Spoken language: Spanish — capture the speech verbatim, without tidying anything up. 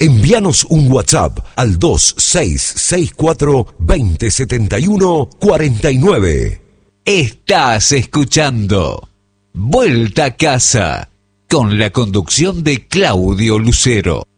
Envíanos un WhatsApp al dos seis seis cuatro, dos cero siete uno, cuatro nueve. Estás escuchando Vuelta a Casa con la conducción de Claudio Lucero.